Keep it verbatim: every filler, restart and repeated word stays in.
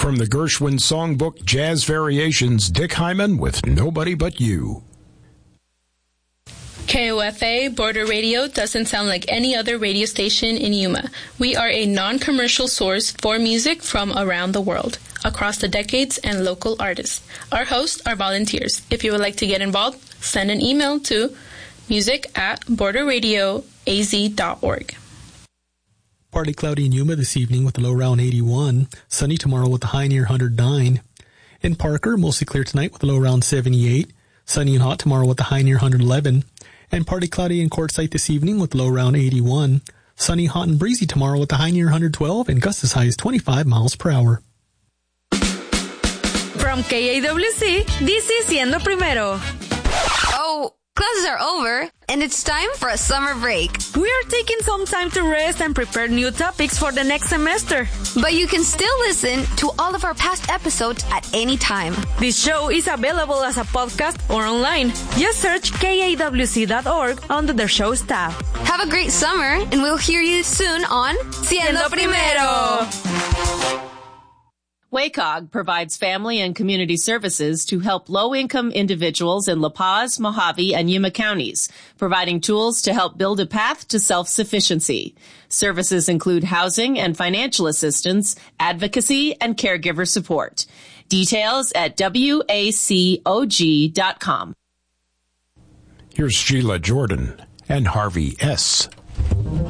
From the Gershwin Songbook Jazz Variations, Dick Hyman with Nobody But You. K O F A Border Radio doesn't sound like any other radio station in Yuma. We are a non-commercial source for music from around the world, across the decades and local artists. Our hosts are volunteers. If you would like to get involved, send an email to music at border radio a z dot org. Partly cloudy in Yuma this evening with a low around eighty-one. Sunny tomorrow with a high near one hundred nine. In Parker, mostly clear tonight with a low around seventy-eight. Sunny and hot tomorrow with a high near one hundred eleven. And partly cloudy in Quartzsite this evening with low around eighty-one. Sunny, hot, and breezy tomorrow with a high near one hundred twelve and gusts as high as twenty-five miles per hour. From K A W C, this is Siendo Primero. Oh, classes are over, and it's time for a summer break. We are taking some time to rest and prepare new topics for the next semester. But you can still listen to all of our past episodes at any time. This show is available as a podcast or online. Just search K A W C dot org under the show's tab. Have a great summer, and we'll hear you soon on Siendo Primero. W A C O G provides family and community services to help low-income individuals in La Paz, Mojave, and Yuma counties, providing tools to help build a path to self-sufficiency. Services include housing and financial assistance, advocacy, and caregiver support. Details at W A C O G dot com. Here's Sheila Jordan and Harvey S.